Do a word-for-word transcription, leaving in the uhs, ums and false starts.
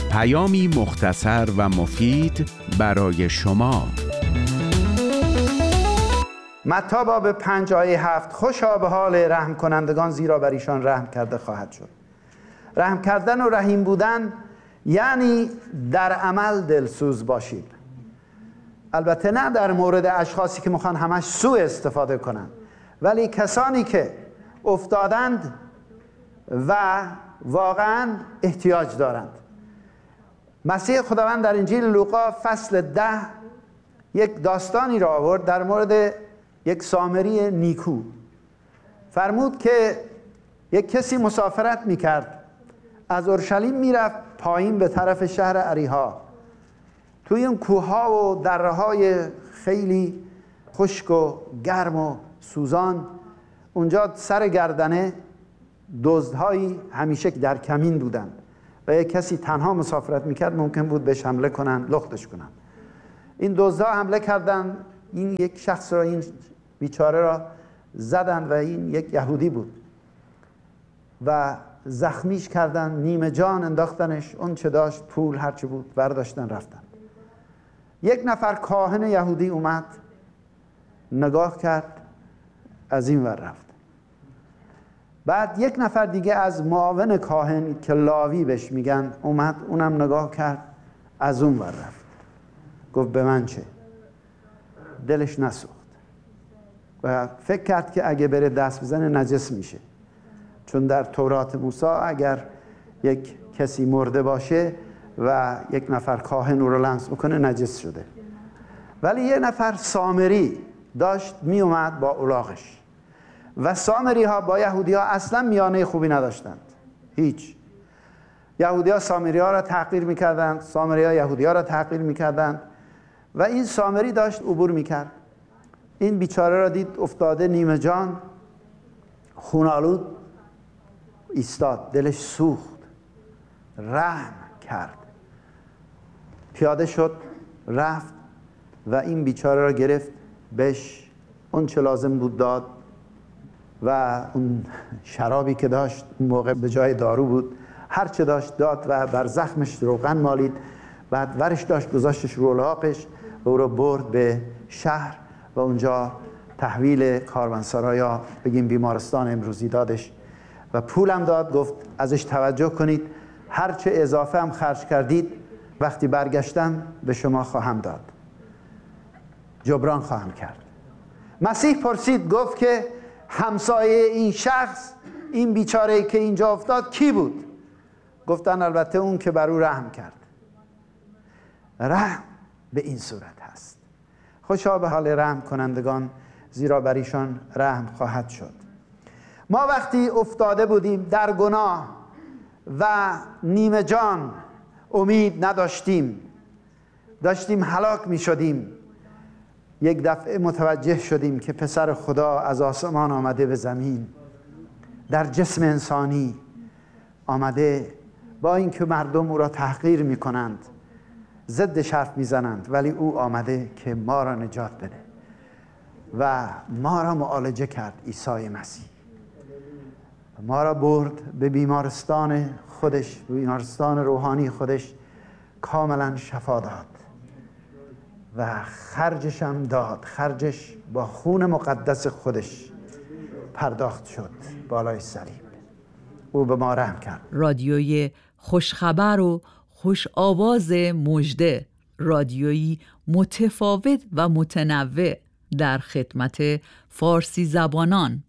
پیامی مختصر و مفید برای شما. متی باب پنج آیه هفت: خوشا به حال رحم کنندگان زیرا بر ایشان رحم کرده خواهد شد. رحم کردن و رحیم بودن یعنی در عمل دلسوز باشید. البته نه در مورد اشخاصی که میخوان همش سوء استفاده کنند، ولی کسانی که افتادند و واقعا احتیاج دارند. مسیح خداوند در انجیل لوقا فصل ده یک داستانی را آورد در مورد یک سامری نیکو. فرمود که یک کسی مسافرت میکرد، از اورشلیم میرفت پایین به طرف شهر اریحا. توی این کوهها و دره‌های خیلی خشک و گرم و سوزان، اونجا سر گردنه دزدهایی همیشه در کمین بودند و یک کسی تنها مسافرت میکرد ممکن بود بهش حمله کنن، لختش کنن. این دزدها حمله کردن، این یک شخص را، این بیچاره را زدن و این یک یهودی بود و زخمیش کردن، نیمه جان انداختنش، اون چه داشت پول هر چه بود برداشتن رفتن. یک نفر کاهن یهودی اومد، نگاه کرد، از این ور رفت. بعد یک نفر دیگه از معاون کاهن که لاوی بهش میگن اومد، اونم نگاه کرد، از اون ور رفت. گفت به من چه؟ دلش نسوخت و فکر کرد که اگه بره دست بزنه نجس میشه، چون در تورات موسی اگر یک کسی مرده باشه و یک نفر کاهن او رو لمس بکنه نجس شده. ولی یه نفر سامری داشت می اومد با الاغش و سامری ها با یهودی ها اصلا میانه خوبی نداشتند، هیچ. یهودی ها سامری ها را تحقیر میکردند، سامری ها یهودی ها را تحقیر میکردند و این سامری داشت عبور میکرد. این بیچاره را دید افتاده نیمه جان، خونالود، ایستاد، دلش سوخت، رحم کرد، پیاده شد رفت و این بیچاره را گرفت، بهش اون چه لازم بود داد و اون شرابی که داشت اون موقع به جای دارو بود، هر چه داشت داد و بر زخمش روغن مالید. بعد ورش داشت گذاشتش رو الاغش و او رو برد به شهر و اونجا تحویل کاروانسرا یا بگیم بیمارستان امروزی دادش و پولم داد. گفت ازش توجه کنید، هر چه اضافه هم خرج کردید وقتی برگشتم به شما خواهم داد، جبران خواهم کرد. مسیح پرسید، گفت که همسایه این شخص، این بیچاره‌ای که اینجا افتاد کی بود؟ گفتن البته اون که بر او رحم کرد. رحم به این صورت هست: خوشا به حال رحم کنندگان زیرا بر ایشان رحم خواهد شد. ما وقتی افتاده بودیم در گناه و نیمه جان، امید نداشتیم، داشتیم هلاک می شدیم، یک دفعه متوجه شدیم که پسر خدا از آسمان آمده به زمین، در جسم انسانی آمده، با اینکه مردم او را تحقیر می کنند، ضدش حرف می زنند، ولی او آمده که ما را نجات بده و ما را معالجه کرد. عیسی مسیح ما را برد به بیمارستان خودش، به بیمارستان روحانی خودش، کاملا شفا داد و خرجش هم داد. خرجش با خون مقدس خودش پرداخت شد بالای صلیب. او به ما رحم کرد. رادیوی خوشخبر و خوش آواز مژده، رادیویی متفاوت و متنوع در خدمت فارسی زبانان.